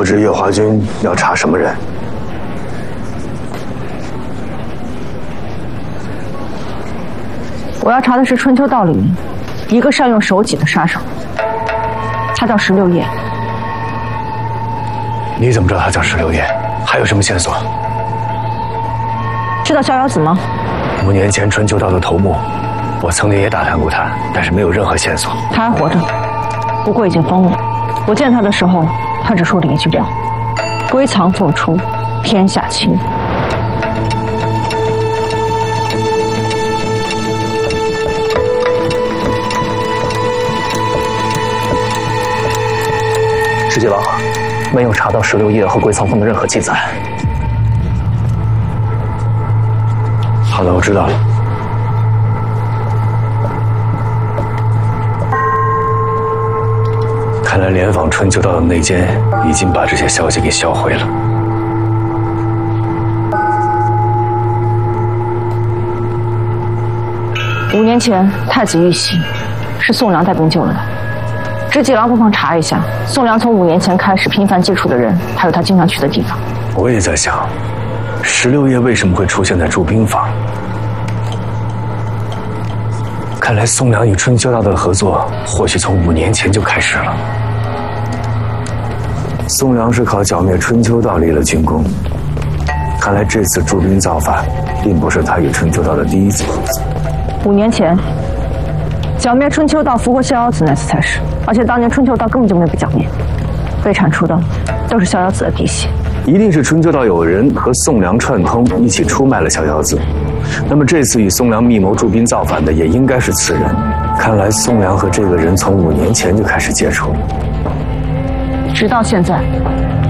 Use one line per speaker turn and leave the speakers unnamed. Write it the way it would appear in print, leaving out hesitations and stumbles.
不知月华君要查什么人？
我要查的是春秋道里一个善用手戟的杀手，他叫16夜。
你怎么知道他叫16夜？还有什么线索？
知道逍遥子吗
5年前春秋道的头目，我曾经也打探过他，但是没有任何线索。
他还活着，不过已经疯了。我见他的时候，他只说了一句话：归藏做出，天下清。
世界王，没有查到16夜和归藏峰的任何记载。
好的，我知道了。看来联访春秋道的内奸已经把这些消息给销毁了。
5年前太子遇袭，是宋良带兵救了他。知己郎不妨查一下，宋良从5年前开始频繁接触的人，还有他经常去的地方。
我也在想，16夜为什么会出现在驻兵坊？看来宋良与春秋道的合作，或许从5年前就开始了。宋良是靠剿灭春秋道立了军功，看来这次驻兵造反，并不是他与春秋道的第一次合作。
5年前，剿灭春秋道、俘获逍遥子那次才是，而且当年春秋道根本就没被剿灭，被铲除的都是逍遥子的嫡系。
一定是春秋道有人和宋良串通，一起出卖了逍遥子。那么这次与宋良密谋驻兵造反的，也应该是此人。看来宋良和这个人从5年前就开始接触了。
直到现在，